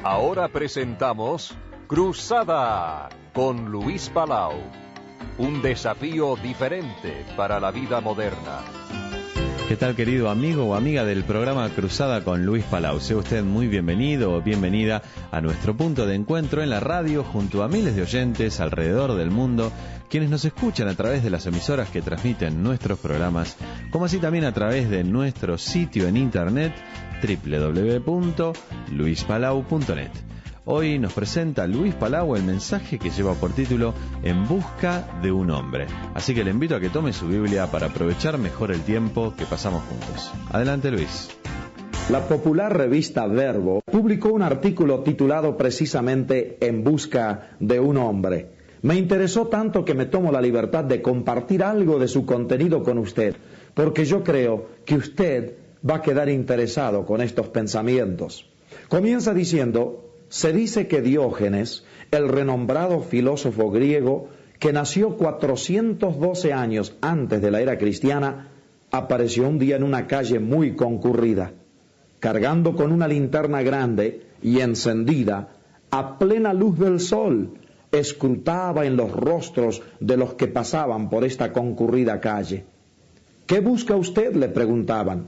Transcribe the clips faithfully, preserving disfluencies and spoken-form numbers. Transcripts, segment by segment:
Ahora presentamos Cruzada con Luis Palau. Un desafío diferente para la vida moderna. ¿Qué tal, querido amigo o amiga del programa Cruzada con Luis Palau? Sea usted muy bienvenido o bienvenida a nuestro punto de encuentro en la radio junto a miles de oyentes alrededor del mundo, quienes nos escuchan a través de las emisoras que transmiten nuestros programas, como así también a través de nuestro sitio en internet doble u doble u doble u punto luis palau punto net. Hoy nos presenta Luis Palau el mensaje que lleva por título En busca de un hombre. Así que le invito a que tome su Biblia para aprovechar mejor el tiempo que pasamos juntos. Adelante, Luis. La popular revista Verbo publicó un artículo titulado precisamente En busca de un hombre. Me interesó tanto que me tomo la libertad de compartir algo de su contenido con usted, porque yo creo que usted va a quedar interesado con estos pensamientos. Comienza diciendo: se dice que Diógenes, el renombrado filósofo griego, que nació cuatrocientos doce años antes de la era cristiana, apareció un día en una calle muy concurrida, cargando con una linterna grande y encendida, a plena luz del sol, escrutaba en los rostros de los que pasaban por esta concurrida calle. ¿Qué busca usted?, le preguntaban.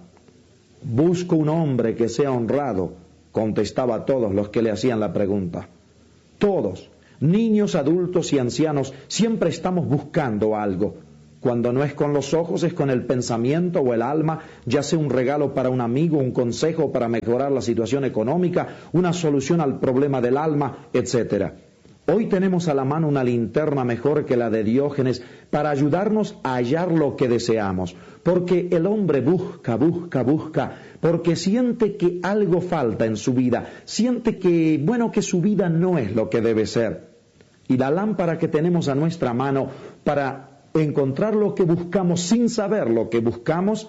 Busco un hombre que sea honrado, contestaba a todos los que le hacían la pregunta. Todos, niños, adultos y ancianos, siempre estamos buscando algo. Cuando no es con los ojos, es con el pensamiento o el alma, ya sea un regalo para un amigo, un consejo para mejorar la situación económica, una solución al problema del alma, etcétera. Hoy tenemos a la mano una linterna mejor que la de Diógenes para ayudarnos a hallar lo que deseamos, porque el hombre busca, busca, busca, porque siente que algo falta en su vida, siente que, bueno, que su vida no es lo que debe ser. Y la lámpara que tenemos a nuestra mano para encontrar lo que buscamos sin saber lo que buscamos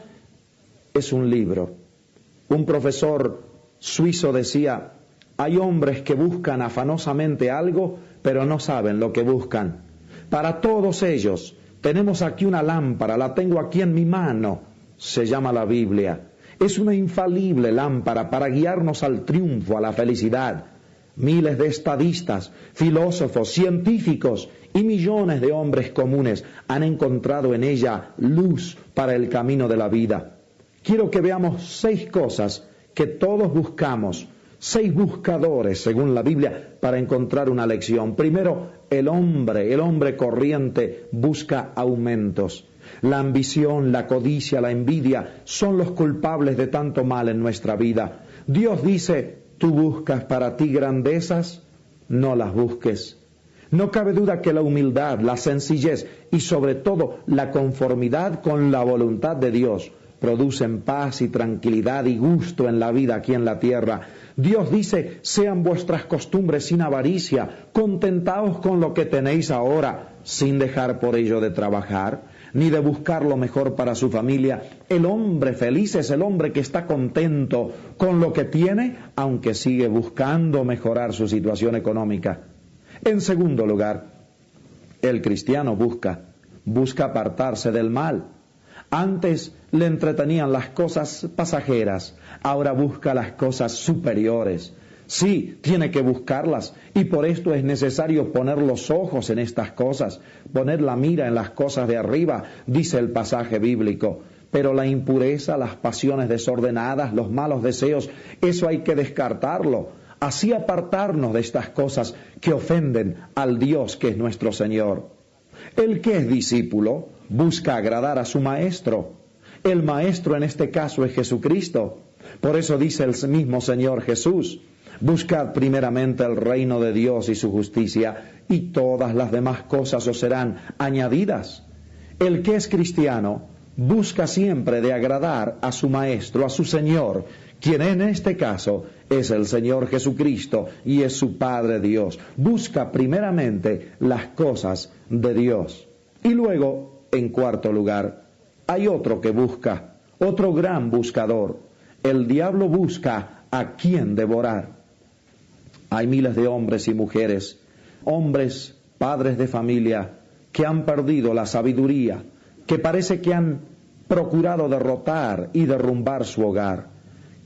es un libro. Un profesor suizo decía: hay hombres que buscan afanosamente algo, pero no saben lo que buscan. Para todos ellos, tenemos aquí una lámpara, la tengo aquí en mi mano, se llama la Biblia. Es una infalible lámpara para guiarnos al triunfo, a la felicidad. Miles de estadistas, filósofos, científicos y millones de hombres comunes han encontrado en ella luz para el camino de la vida. Quiero que veamos seis cosas que todos buscamos, seis buscadores, según la Biblia, para encontrar una lección. Primero, el hombre, el hombre corriente busca aumentos. La ambición, la codicia, la envidia son los culpables de tanto mal en nuestra vida. Dios dice: ¿tú buscas para ti grandezas? No las busques. No cabe duda que la humildad, la sencillez y sobre todo la conformidad con la voluntad de Dios producen paz y tranquilidad y gusto en la vida aquí en la tierra. Dios dice: sean vuestras costumbres sin avaricia, contentaos con lo que tenéis ahora, sin dejar por ello de trabajar, ni de buscar lo mejor para su familia. El hombre feliz es el hombre que está contento con lo que tiene, aunque sigue buscando mejorar su situación económica. En segundo lugar, el cristiano busca, busca apartarse del mal. Antes le entretenían las cosas pasajeras, ahora busca las cosas superiores. Sí, tiene que buscarlas, y por esto es necesario poner los ojos en estas cosas, poner la mira en las cosas de arriba, dice el pasaje bíblico. Pero la impureza, las pasiones desordenadas, los malos deseos, eso hay que descartarlo. Así apartarnos de estas cosas que ofenden al Dios que es nuestro Señor. El que es discípulo busca agradar a su maestro. El maestro en este caso es Jesucristo. Por eso dice el mismo Señor Jesús: buscad primeramente el reino de Dios y su justicia, y todas las demás cosas os serán añadidas. El que es cristiano busca siempre de agradar a su maestro, a su Señor, quien en este caso es el Señor Jesucristo y es su Padre Dios. Busca primeramente las cosas de Dios. Y luego, en cuarto lugar, hay otro que busca, otro gran buscador. El diablo busca a quien devorar. Hay miles de hombres y mujeres, hombres, padres de familia, que han perdido la sabiduría, que parece que han procurado derrotar y derrumbar su hogar,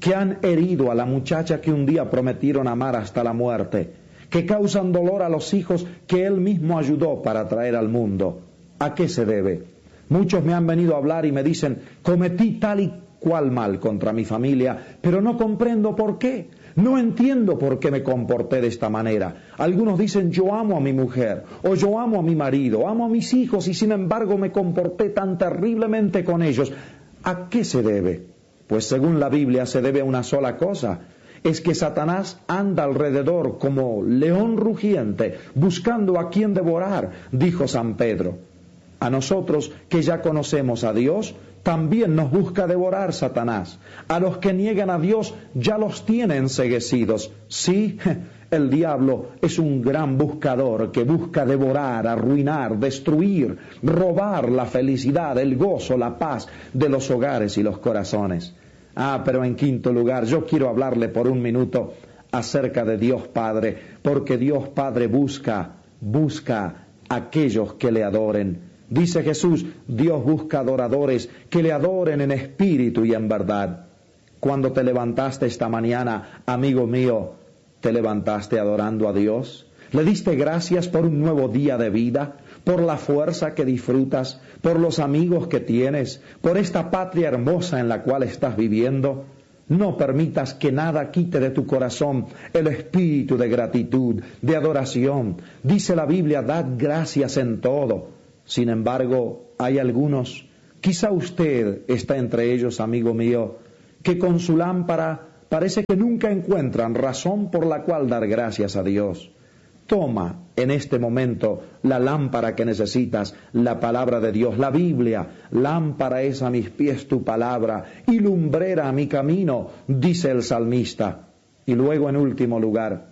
que han herido a la muchacha que un día prometieron amar hasta la muerte, que causan dolor a los hijos que Él mismo ayudó para traer al mundo. ¿A qué se debe? Muchos me han venido a hablar y me dicen, cometí tal y cual mal contra mi familia, pero no comprendo por qué. No entiendo por qué me comporté de esta manera. Algunos dicen, yo amo a mi mujer, o yo amo a mi marido, amo a mis hijos, y sin embargo me comporté tan terriblemente con ellos. ¿A qué se debe? Pues según la Biblia se debe a una sola cosa. Es que Satanás anda alrededor como león rugiente, buscando a quien devorar, dijo San Pedro. A nosotros que ya conocemos a Dios, también nos busca devorar Satanás. A los que niegan a Dios ya los tiene enceguecidos. Sí, el diablo es un gran buscador que busca devorar, arruinar, destruir, robar la felicidad, el gozo, la paz de los hogares y los corazones. Ah, pero en quinto lugar, yo quiero hablarle por un minuto acerca de Dios Padre, porque Dios Padre busca, busca a aquellos que le adoren. Dice Jesús, Dios busca adoradores que le adoren en espíritu y en verdad. Cuando te levantaste esta mañana, amigo mío, ¿te levantaste adorando a Dios? ¿Le diste gracias por un nuevo día de vida? ¿Por la fuerza que disfrutas? ¿Por los amigos que tienes? ¿Por esta patria hermosa en la cual estás viviendo? No permitas que nada quite de tu corazón el espíritu de gratitud, de adoración. Dice la Biblia, dad gracias en todo. Sin embargo, hay algunos, quizá usted está entre ellos, amigo mío, que con su lámpara parece que nunca encuentran razón por la cual dar gracias a Dios. Toma en este momento la lámpara que necesitas, la palabra de Dios, la Biblia. Lámpara es a mis pies tu palabra y lumbrera a mi camino, dice el salmista. Y luego, en último lugar,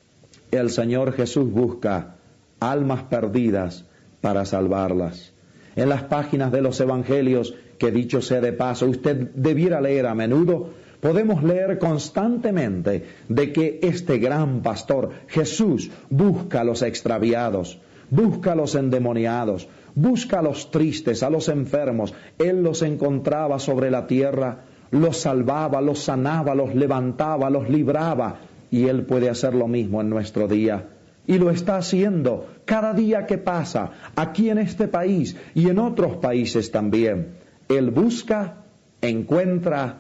el Señor Jesús busca almas perdidas para salvarlas. En las páginas de los evangelios, que dicho sea de paso, usted debiera leer a menudo, podemos leer constantemente de que este gran pastor, Jesús, busca a los extraviados, busca a los endemoniados, busca a los tristes, a los enfermos. Él los encontraba sobre la tierra, los salvaba, los sanaba, los levantaba, los libraba, y Él puede hacer lo mismo en nuestro día. Y lo está haciendo cada día que pasa, aquí en este país y en otros países también. Él busca, encuentra,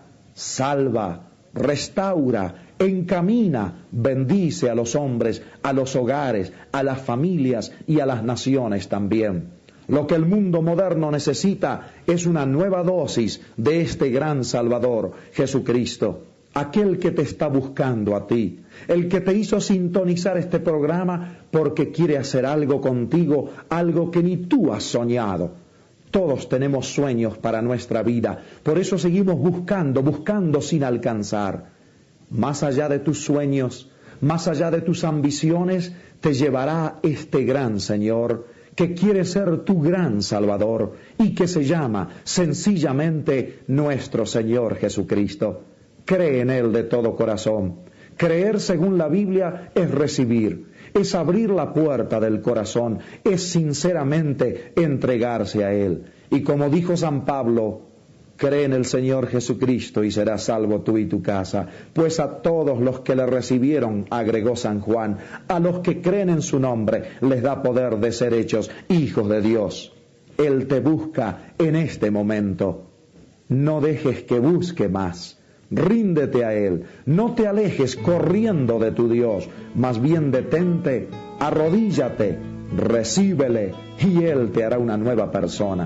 salva, restaura, encamina, bendice a los hombres, a los hogares, a las familias y a las naciones también. Lo que el mundo moderno necesita es una nueva dosis de este gran Salvador, Jesucristo. Aquel que te está buscando a ti, el que te hizo sintonizar este programa porque quiere hacer algo contigo, algo que ni tú has soñado. Todos tenemos sueños para nuestra vida, por eso seguimos buscando, buscando sin alcanzar. Más allá de tus sueños, más allá de tus ambiciones, te llevará este gran Señor que quiere ser tu gran Salvador y que se llama sencillamente nuestro Señor Jesucristo. Cree en Él de todo corazón. Creer, según la Biblia, es recibir, es abrir la puerta del corazón, es sinceramente entregarse a Él. Y como dijo San Pablo, cree en el Señor Jesucristo y serás salvo tú y tu casa. Pues a todos los que le recibieron, agregó San Juan, a los que creen en su nombre, les da poder de ser hechos hijos de Dios. Él te busca en este momento. No dejes que busque más. Ríndete a Él, no te alejes corriendo de tu Dios, más bien detente, arrodíllate, recíbele y Él te hará una nueva persona.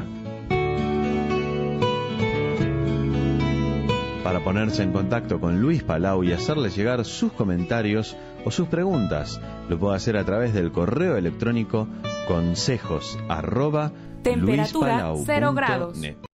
Para ponerse en contacto con Luis Palau y hacerle llegar sus comentarios o sus preguntas, lo puede hacer a través del correo electrónico consejos arroba temperatura cero grados.